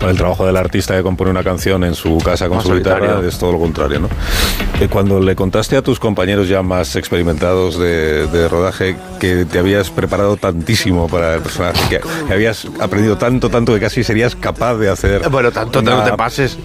el trabajo del artista que compone una canción en su casa con su guitarra es todo lo contrario, ¿no? Cuando le contaste a tus compañeros ya más experimentados de rodaje que te habías preparado tantísimo para el personaje, que habías aprendido tanto que casi serías capaz de hacer... Bueno, tanto no te pases.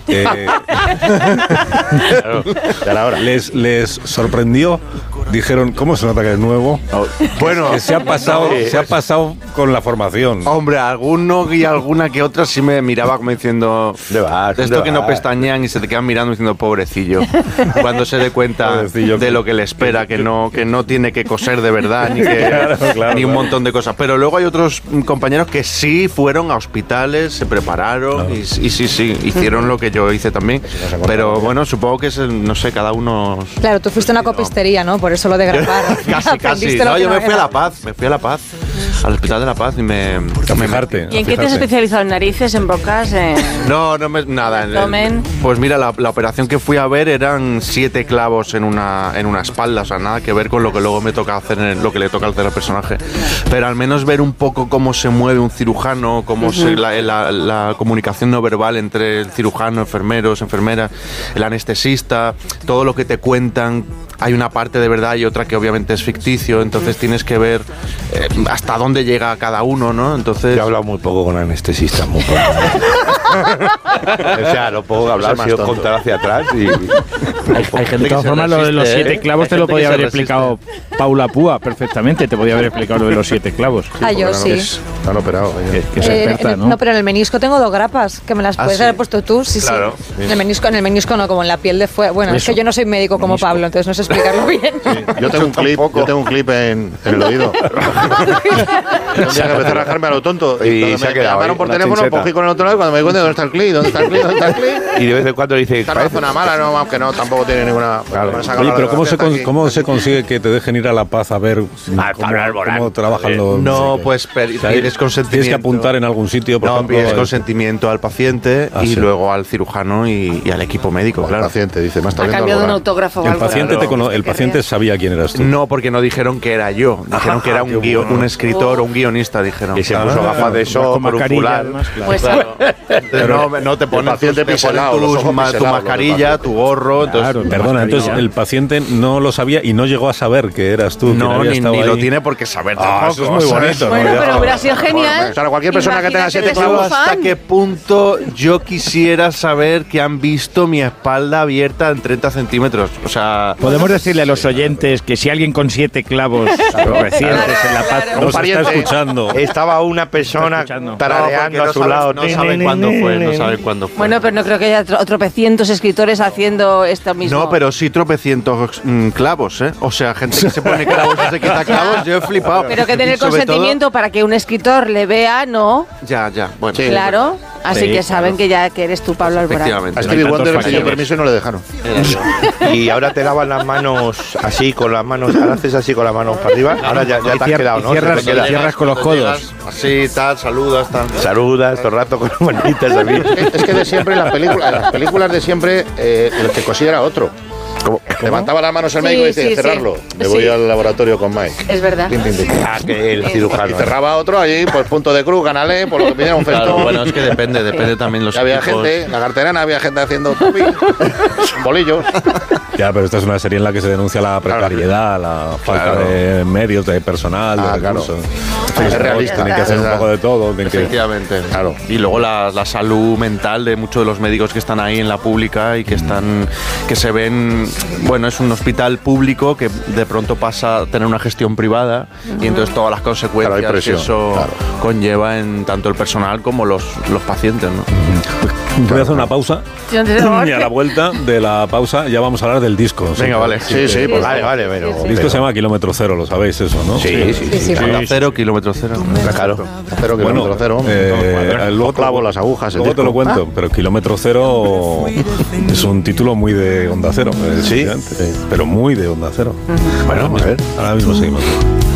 Claro, les sorprendió. Dijeron, ¿cómo se nota que es nuevo? Bueno, que se ha pasado con la formación. Hombre, alguno y alguna que otra sí me miraba como diciendo, de esto que no pestañean y se te quedan mirando diciendo, pobrecillo, cuando se dé cuenta de lo que le espera, que no tiene que coser de verdad, ni un montón de cosas. Pero luego hay otros compañeros que sí fueron a hospitales, se prepararon y sí, hicieron lo que yo hice también. Pero bueno, supongo que es, no sé, cada uno... Claro, tú fuiste a una copistería, ¿no? Por eso lo de grabar. Casi. No, yo me fui a La Paz, al Hospital de La Paz y me fijarte. ¿Y en qué te has especializado? ¿En narices, en bocas? Nada. Pues mira, la operación que fui a ver eran 7 clavos en una espalda, o sea, nada que ver con lo que luego me toca hacer, lo que le toca hacer al personaje. Pero al menos ver un poco cómo se mueve un cirujano, cómo la comunicación no verbal entre el cirujano, enfermeros, enfermeras, el anestesista, todo lo que te cuentan. Hay una parte de verdad y otra que obviamente es ficticio, entonces tienes que ver hasta dónde llega cada uno, ¿no? Entonces... Yo he hablado muy poco con anestesistas, muy poco. O sea, lo poco que hablar ha sido contar hacia atrás y... Hay gente de todas formas, lo de los 7 clavos te lo podía haber explicado Paula Púa perfectamente, te podía haber explicado lo de los 7 clavos. Yo sí. Están operados. Que es experta, ¿no? No, pero en el menisco tengo 2 grapas, que me las puedes haber puesto tú, sí. En el menisco no, como en la piel de fuera. Bueno, es que yo no soy médico como Pablo, entonces no sé explicarlo bien. Sí. Yo tengo un clip en el oído. Un día que empecé a rajarme a lo tonto y se ha quedado. Me llamaron por teléfono, cogí con el otro lado y cuando me di cuenta, ¿dónde está el clip? Y de vez en cuando dice, esta no zona mala, no, aunque no, tampoco tiene ninguna... Oye, pero ¿cómo se consigue que te dejen ir a La Paz a ver cómo trabajan los... No, pues pides consentimiento. Tienes que apuntar en algún sitio, por ejemplo. Pides consentimiento al paciente y luego al cirujano y al equipo médico, claro. El paciente dice, ha cambiado un autógrafo. El paciente sabía quién eras tú. No, porque no dijeron que era yo. Dijeron que era un escritor o un guionista, dijeron. Y se puso gafas de sol, por un fular. Pues no te pones tu mascarilla, tu gorro. Perdona, entonces el paciente no lo sabía y no llegó a saber que eras tú. No, ni lo tiene por qué saber tampoco. Eso es muy bonito. Bueno, pero hubiera sido genial. Claro, cualquier persona que tenga 7 clavos... ¿Hasta qué punto yo quisiera saber que han visto mi espalda abierta en 30 centímetros? O sea... Podemos decirle a los oyentes que si alguien con 7 clavos recientes en La Paz nos está escuchando, estaba una persona tarareando a su lado. No saben cuándo fue. Bueno, pero no creo que haya tropecientos escritores haciendo esto mismo. No, pero sí tropecientos clavos, ¿eh? O sea, gente que se pone clavos y se quita clavos, yo he flipado. Pero que tener consentimiento para que un escritor le vea, ¿no? Ya, bueno. Sí, claro. Así que saben que eres tú, Pablo Alborán. Efectivamente. A Stevie Wonder le pidió permiso y no le dejaron. Y ahora te lavan las manos así, con las manos, ahora haces así con las manos para arriba. Ahora ya te has quedado, ¿no? Cierras con los codos. Así, tal, saludas todo el rato con las manitas así. Es que de siempre en las películas de siempre el que cosía era otro. Levantaba las manos el médico y decía, cerrarlo. Me voy al laboratorio con Mike. Es verdad. Que el cirujano. Y cerraba otro allí, pues punto de cruz, ganale, por lo que pidieron un festón. Claro, bueno, es que depende también los había equipos. gente, la carterana, había gente haciendo bolillos. Ya, pero esta es una serie en la que se denuncia la precariedad, la falta de medios, de personal, de recursos. Es realista. Tienen que hacer un poco de todo. Efectivamente. Claro. Y luego la salud mental de muchos de los médicos que están ahí en la pública y que se ven... Bueno, es un hospital público que de pronto pasa a tener una gestión privada y entonces todas las consecuencias que eso conlleva en tanto el personal como los pacientes, ¿no? Voy a hacer una pausa y a la vuelta de la pausa ya vamos a hablar del disco. Venga, vale. Sí, pues vale. El disco se llama Kilómetro Cero, lo sabéis eso, ¿no? Sí. Cero, kilómetro cero. Claro. Kilómetro cero. Luego clavo las agujas. Luego te lo cuento, pero Kilómetro Cero es un título muy de Onda Cero. Sí. Pero muy de Onda Cero. Bueno, a ver. Ahora mismo seguimos.